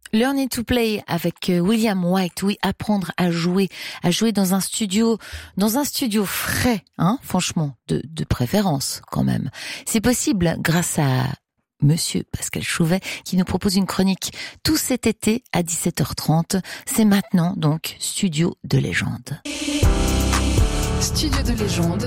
Learning to Play avec William White. Oui, apprendre à jouer dans un studio frais, hein, franchement, de préférence quand même. C'est possible grâce à Monsieur Pascal Chouvet qui nous propose une chronique tout cet été à 17h30. C'est maintenant donc Studio de légende. Studio de légende.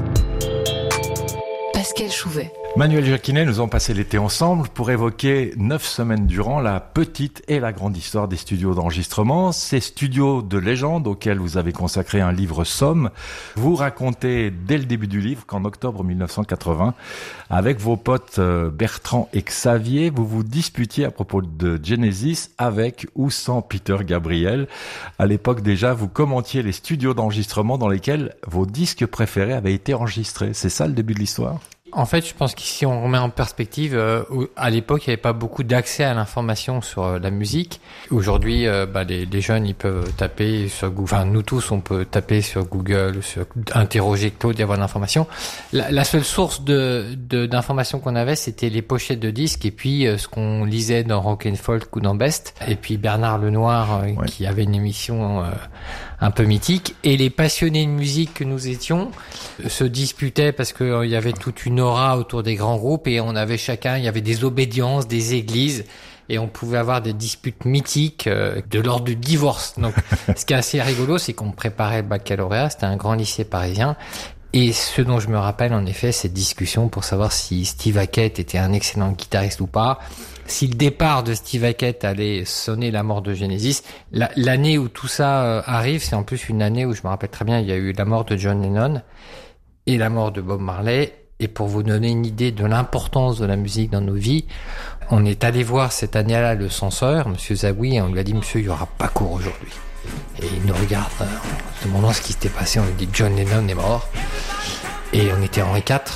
Pascal Chouvet. Manuel Jacquinet, nous avons passé l'été ensemble pour évoquer 9 semaines durant la petite et la grande histoire des studios d'enregistrement. Ces studios de légende auxquels vous avez consacré un livre somme. Vous racontez dès le début du livre qu'en octobre 1980, avec vos potes Bertrand et Xavier, vous vous disputiez à propos de Genesis avec ou sans Peter Gabriel. À l'époque déjà, vous commentiez les studios d'enregistrement dans lesquels vos disques préférés avaient été enregistrés. C'est ça le début de l'histoire ? En fait, je pense qu'ici on remet en perspective, à l'époque, il n'y avait pas beaucoup d'accès à l'information sur la musique. Aujourd'hui, les jeunes, ils peuvent taper sur Google. Enfin, nous tous, on peut taper sur Google, interroger Claude et avoir l'information. La seule source d'information qu'on avait, c'était les pochettes de disques et puis ce qu'on lisait dans Rock and Folk ou dans Best. Et puis Bernard Lenoir, qui avait une émission un peu mythique. Et les passionnés de musique que nous étions se disputaient parce que il y avait toute une aura autour des grands groupes et il y avait des obédiences, des églises et on pouvait avoir des disputes mythiques de l'ordre du divorce. Donc, ce qui est assez rigolo, c'est qu'on préparait le baccalauréat, c'était un grand lycée parisien. Et ce dont je me rappelle, en effet, cette discussion pour savoir si Steve Hackett était un excellent guitariste ou pas, si le départ de Steve Hackett allait sonner la mort de Genesis. L'année où tout ça arrive, c'est en plus une année où je me rappelle très bien, il y a eu la mort de John Lennon et la mort de Bob Marley. Et pour vous donner une idée de l'importance de la musique dans nos vies, on est allé voir cette année-là le censeur, Monsieur Zawi, et on lui a dit, monsieur, il n'y aura pas cours aujourd'hui. Et il nous regarde, en se demandant ce qui s'était passé, on lui dit, John Lennon est mort. Et on était Henri IV.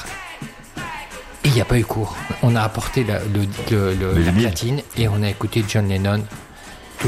Et il n'y a pas eu cours. On a apporté la platine et on a écouté John Lennon